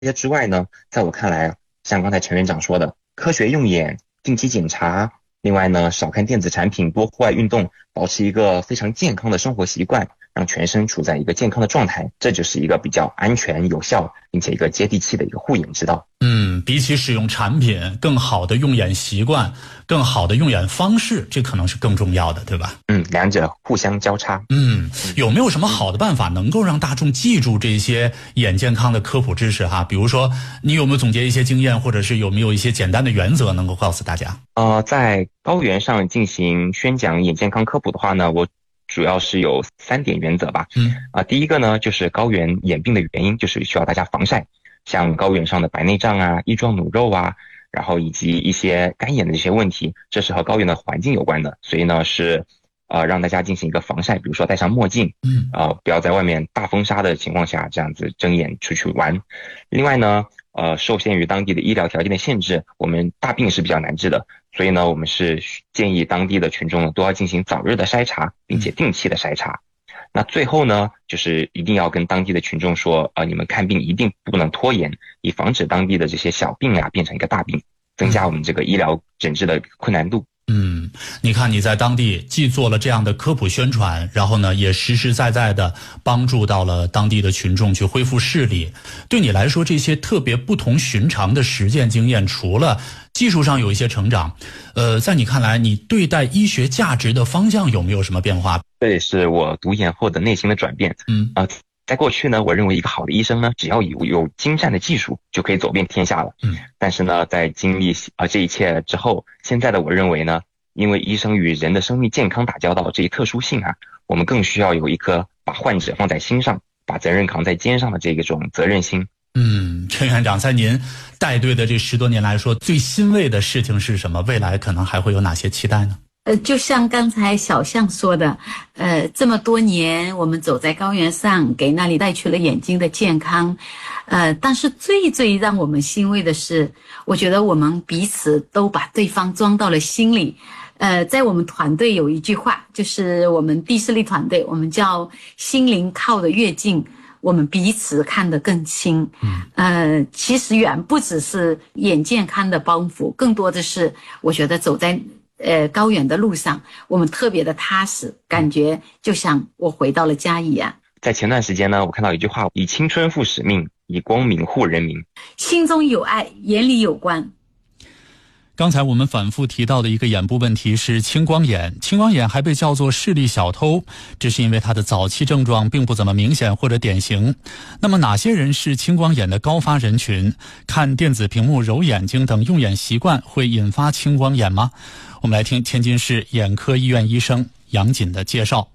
些之外呢，在我看来，像刚才陈院长说的，科学用眼、定期检查，另外呢，少看电子产品，多户外运动，保持一个非常健康的生活习惯，让全身处在一个健康的状态，这就是一个比较安全、有效，并且一个接地气的一个护眼之道。 比起使用产品，更好的用眼习惯，更好的用眼方式，这可能是更重要的，对吧？ 两者互相交叉。 有没有什么好的办法能够让大众记住这些眼健康的科普知识哈？比如说，你有没有总结一些经验，或者是有没有一些简单的原则能够告诉大家？ 在高原上进行宣讲眼健康科普的话呢，我主要是有3点原则吧。第一个呢，就是高原眼病的原因，就是需要大家防晒，像高原上的白内障啊、翼状弩肉啊，然后以及一些干眼的这些问题，这是和高原的环境有关的，所以呢是让大家进行一个防晒，比如说戴上墨镜，不要在外面大风沙的情况下这样子睁眼出去玩。另外呢，受限于当地的医疗条件的限制，我们大病是比较难治的，所以呢，我们是建议当地的群众都要进行早日的筛查，并且定期的筛查。那最后呢，就是一定要跟当地的群众说，你们看病一定不能拖延，以防止当地的这些小病啊变成一个大病，增加我们这个医疗诊治的困难度。 你看你在当地既做了这样的科普宣传，然后呢也实实在在的帮助到了当地的群众去恢复视力。对你来说，这些特别不同寻常的实践经验，除了技术上有一些成长，在你看来，你对待医学价值的方向有没有什么变化？ 这也是我读研后的内心的转变。在过去呢，我认为一个好的医生呢，只要有精湛的技术就可以走遍天下了。但是呢，在经历这一切之后，现在的我认为呢，因为医生与人的生命健康打交道这一特殊性啊，我们更需要有一颗把患者放在心上，把责任扛在肩上的这种责任心。 陈院长，在您带队的这10多年来说，最欣慰的事情是什么？未来可能还会有哪些期待呢？ 就像刚才小象说的，这么多年我们走在高原上，给那里带去了眼睛的健康，但是最让我们欣慰的是，我觉得我们彼此都把对方装到了心里。在我们团队有一句话，就是我们地视力团队，我们叫心灵靠得越近，我们彼此看得更清。其实远不只是眼健康的帮扶，更多的是我觉得走在高原的路上，我们特别的踏实，感觉就像我回到了家一样。 在前段时间呢，我看到一句话，以青春负使命，以光明护人民。 心中有爱，眼里有光。 刚才我们反复提到的一个眼部问题是青光眼，青光眼还被叫做视力小偷，这是因为它的早期症状并不怎么明显或者典型。那么哪些人是青光眼的高发人群？看电子屏幕、揉眼睛等用眼习惯会引发青光眼吗？我们来听天津市眼科医院医生杨锦的介绍。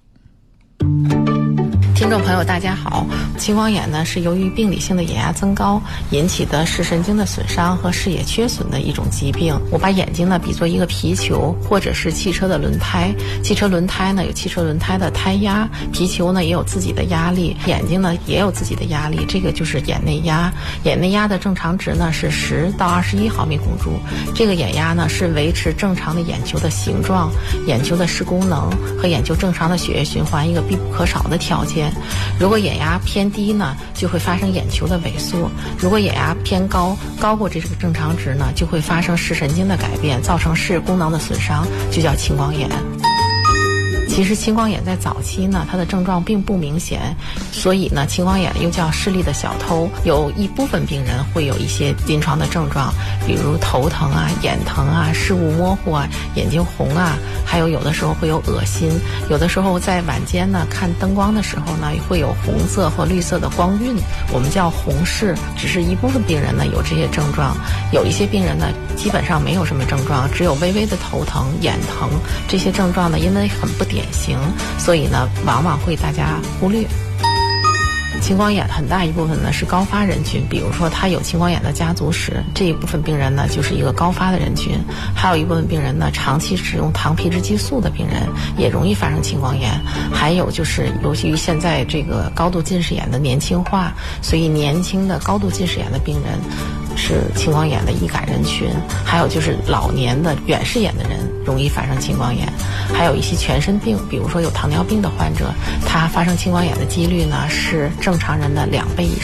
听众朋友大家好，青光眼呢是由于病理性的眼压增高引起的视神经的损伤和视野缺损的一种疾病。我把眼睛呢比作一个皮球或者是汽车的轮胎，汽车轮胎呢有汽车轮胎的胎压，皮球呢也有自己的压力，眼睛呢也有自己的压力，这个就是眼内压。眼内压的正常值呢是10到21毫米汞柱，这个眼压呢是维持正常的眼球的形状、眼球的视功能和眼球正常的血液循环一个必不可少的条件。如果眼压偏低呢，就会发生眼球的萎缩；如果眼压偏高，高过这个正常值呢，就会发生视神经的改变，造成视功能的损伤，就叫青光眼。其实青光眼在早期呢，它的症状并不明显，所以呢，青光眼又叫视力的小偷。有一部分病人会有一些临床的症状，比如头疼啊、眼疼啊、视物模糊啊、眼睛红啊，还有的时候会有恶心，有的时候在晚间呢看灯光的时候呢，会有红色或绿色的光晕，我们叫红视。只是一部分病人呢有这些症状，有一些病人呢基本上没有什么症状，只有微微的头疼、眼疼，这些症状呢因为很不典型，所以呢往往会大家忽略。青光眼很大一部分呢是高发人群，比如说他有青光眼的家族史，这一部分病人呢就是一个高发的人群。还有一部分病人呢长期使用糖皮质激素的病人也容易发生青光眼。还有就是由于现在这个高度近视眼的年轻化，所以年轻的高度近视眼的病人是青光眼的易感人群。还有就是老年的远视眼的人容易发生青光眼。还有一些全身病，比如说有糖尿病的患者，他发生青光眼的几率呢是正常人的2倍以